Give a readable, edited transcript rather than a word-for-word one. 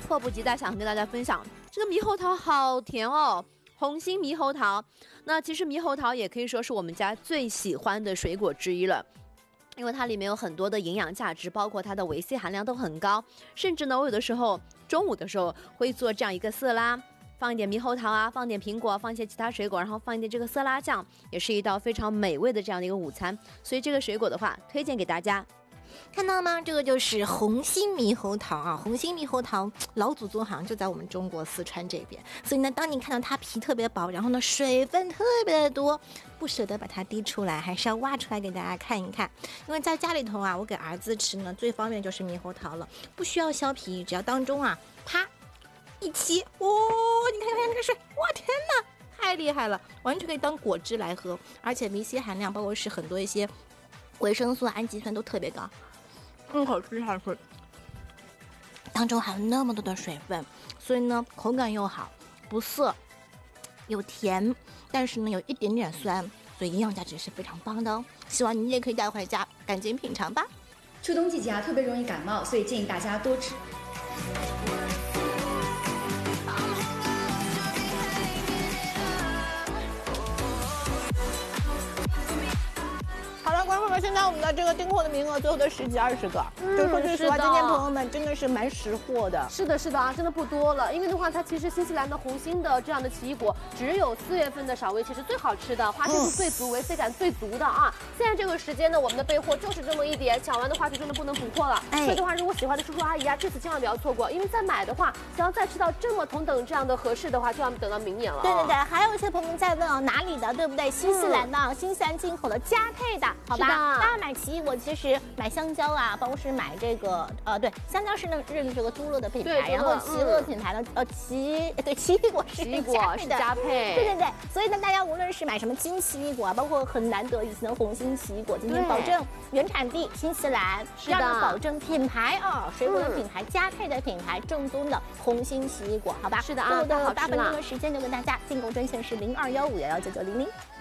迫不及待想跟大家分享，这个猕猴桃好甜哦。红心猕猴桃，那其实猕猴桃也可以说是我们家最喜欢的水果之一了，因为它里面有很多的营养价值，包括它的维 C 含量都很高。甚至呢，我有的时候中午的时候会做这样一个色拉，放一点猕猴桃啊，放点苹果，放一些其他水果，然后放一点这个色拉酱，也是一道非常美味的这样的一个午餐。所以这个水果的话，推荐给大家。 看到了吗？这个就是红心猕猴桃啊！红心猕猴桃老祖宗好像就在我们中国四川这边，所以呢，当你看到它皮特别薄，然后呢水分特别的多，不舍得把它滴出来，还是要挖出来给大家看一看。因为在家里头啊，我给儿子吃呢，最方便就是猕猴桃了，不需要削皮，只要当中啊，啪一切，哦，你看看这个水，哇天哪，太厉害了，完全可以当果汁来喝，而且维 C 含量包括是很多一些维生素、氨基酸都特别高。一口吃下去，当中还有那么多的水分，所以呢口感又好，不涩又甜，但是呢有一点点酸，所以营养价值是非常棒的哦。希望你也可以带回家，赶紧品尝吧。 秋冬季节啊，特别容易感冒，所以建议大家多吃。 观众们，现在我们的这个订货的名额最后的10几20个，就说句实话，今天朋友们真的是蛮识货的。 是的，是的啊，真的不多了。因为的话，它其实新西兰的红心的这样的奇异果，只有4月份的赏味期是最好吃的，花青素最足，维 C 感最足的啊。现在这个时间呢，我们的备货就是这么一点，抢完的话就真的不能补货了。所以的话，如果喜欢的叔叔阿姨啊，这次千万不要错过，因为再买的话，想要再吃到这么同等这样的合适的话，就要等到明年了。 对对对，还有一些朋友在问哦，哪里的，对不对？新西兰的，新西兰进口的佳沛的，好吧？大家买奇异果，其实买香蕉啊，包括是买这个对，香蕉是认这个都乐的品牌，然后奇乐品牌的奇异果是佳沛， 对对对，所以呢，大家无论是买什么金奇异果啊，包括很难得一次的红心奇异果，今天保证原产地新西兰，第二个保证品牌啊，水果的品牌佳沛的品牌，正宗的红心奇异果，好吧？ 是的啊， 最后的8分钟的时间留给大家，订购专线是0215119900。